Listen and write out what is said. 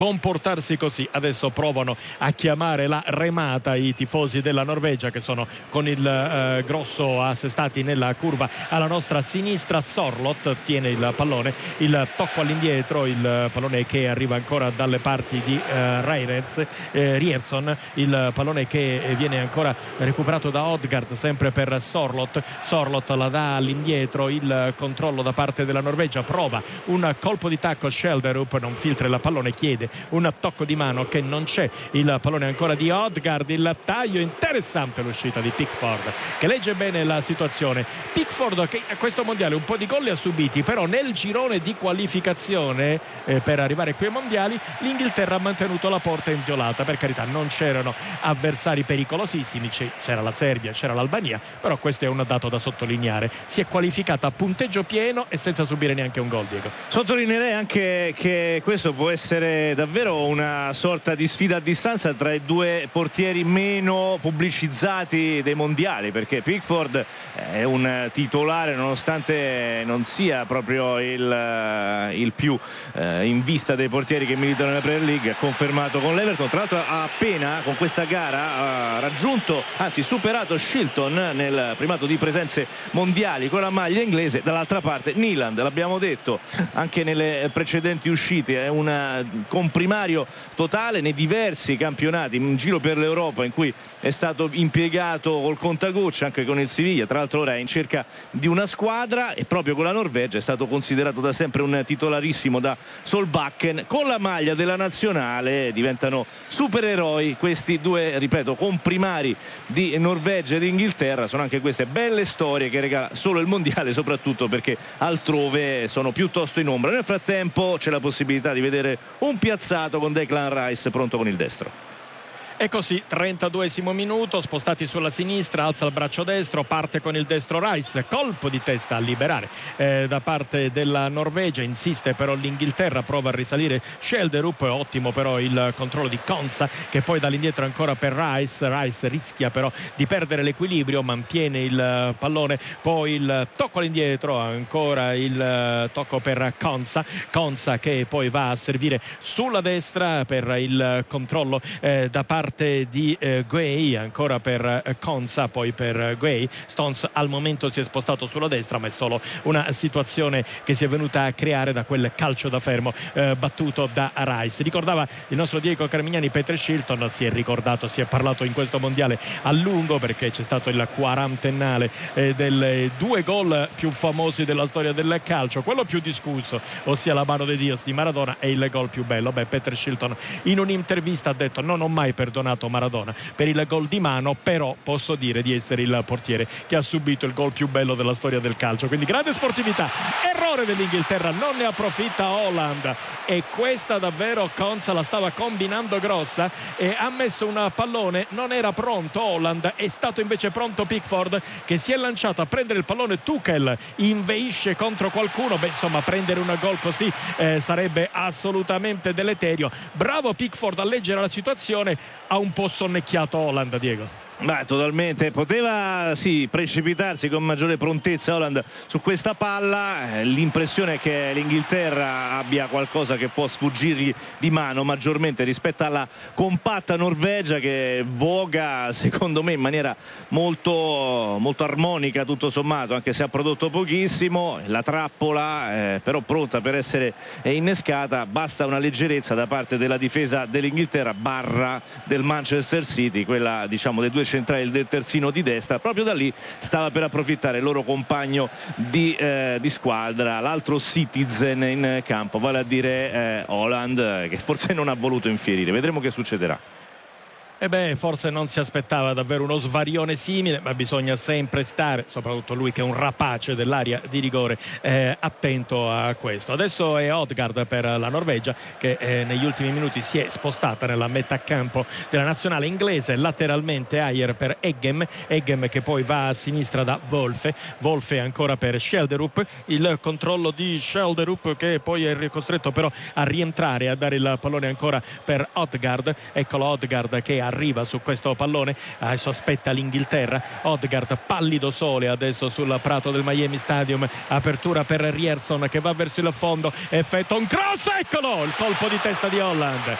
comportarsi così. Adesso provano a chiamare la remata i tifosi della Norvegia, che sono con il grosso assestati nella curva alla nostra sinistra. Sorloth tiene il pallone, il tocco all'indietro, il pallone che arriva ancora dalle parti di Ryerson, il pallone che viene ancora recuperato da Odegaard, sempre per Sorloth la dà all'indietro, il controllo da parte della Norvegia, prova un colpo di tacco, Schjelderup non filtra il pallone, chiede un tocco di mano che non c'è, il pallone ancora di Odegaard, il taglio interessante, l'uscita di Pickford che legge bene la situazione. Pickford che a questo mondiale un po' di gol li ha subiti, però nel girone di qualificazione per arrivare qui ai mondiali l'Inghilterra ha mantenuto la porta inviolata. Per carità, non c'erano avversari pericolosissimi, c'era la Serbia, c'era l'Albania, però questo è un dato da sottolineare. Si è qualificata a punteggio pieno e senza subire neanche un gol, Diego. Sottolineerei anche che questo può essere davvero una sorta di sfida a distanza tra i due portieri meno pubblicizzati dei mondiali, perché Pickford è un titolare nonostante non sia proprio il più in vista dei portieri che militano nella Premier League, confermato con l'Everton. Tra l'altro ha appena con questa gara raggiunto, anzi superato Shilton nel primato di presenze mondiali con la maglia inglese. Dall'altra parte Nyland, l'abbiamo detto anche nelle precedenti uscite, è un comprimario totale nei diversi campionati in giro per l'Europa in cui è stato impiegato col contagocce, anche con il Siviglia. Tra l'altro ora è in cerca di una squadra e proprio con la Norvegia è stato considerato da sempre un titolarissimo da Solbakken. Con la maglia della nazionale diventano supereroi questi due, ripeto, comprimari di Norvegia ed Inghilterra. Sono anche queste belle storie che regala solo il mondiale, soprattutto perché altrove sono piuttosto in ombra. Nel frattempo c'è la possibilità di vedere un piazzato con Declan Rice pronto con il destro. E così, 32esimo minuto, spostati sulla sinistra, alza il braccio destro, parte con il destro Rice, colpo di testa a liberare da parte della Norvegia, insiste però l'Inghilterra, prova a risalire Schjelderup, ottimo però il controllo di Konsa che poi dall'indietro ancora per Rice rischia però di perdere l'equilibrio, mantiene il pallone, poi il tocco all'indietro, ancora il tocco per Konsa che poi va a servire sulla destra per il controllo da parte di Gueye, ancora per Konsa, poi per Gueye. Stones al momento si è spostato sulla destra, ma è solo una situazione che si è venuta a creare da quel calcio da fermo battuto da Rice. Ricordava il nostro Diego Carmignani Peter Shilton, si è parlato in questo mondiale a lungo perché c'è stato il quarantennale dei due gol più famosi della storia del calcio, quello più discusso, ossia la mano di Dios di Maradona, e il gol più bello. Peter Shilton in un'intervista ha detto: non ho mai perdonato Maradona per il gol di mano, però posso dire di essere il portiere che ha subito il gol più bello della storia del calcio. Quindi grande sportività, errore dell'Inghilterra, non ne approfitta Haaland, e questa davvero Konsa la stava combinando grossa e ha messo un pallone, non era pronto Haaland, è stato invece pronto Pickford che si è lanciato a prendere il pallone. Tuchel inveisce contro qualcuno, insomma prendere un gol così sarebbe assolutamente deleterio. Bravo Pickford a leggere la situazione, ha un po' sonnecchiato Haaland, Diego. Totalmente, poteva sì precipitarsi con maggiore prontezza Haaland su questa palla. L'impressione è che l'Inghilterra abbia qualcosa che può sfuggirgli di mano maggiormente rispetto alla compatta Norvegia, che voga secondo me in maniera molto, molto armonica tutto sommato, anche se ha prodotto pochissimo. La trappola però pronta per essere innescata, basta una leggerezza da parte della difesa dell'Inghilterra barra del Manchester City, quella diciamo dei due centrali del terzino di destra. Proprio da lì stava per approfittare il loro compagno di squadra, l'altro citizen in campo, vale a dire Haaland, che forse non ha voluto infierire. Vedremo che succederà. Forse non si aspettava davvero uno svarione simile, ma bisogna sempre stare, soprattutto lui che è un rapace dell'area di rigore, attento a questo. Adesso è Odegaard per la Norvegia che negli ultimi minuti si è spostata nella metà campo della nazionale inglese, lateralmente Ajer per Eggem che poi va a sinistra da Wolfe ancora per Schjelderup, il controllo di Schjelderup che poi è costretto però a rientrare, a dare il pallone ancora per Odegaard. Eccolo Odegaard che ha arriva su questo pallone, adesso aspetta l'Inghilterra. Odegaard, pallido sole adesso sul prato del Miami Stadium, apertura per Ryerson che va verso il fondo, effetto un cross, eccolo il colpo di testa di Holland,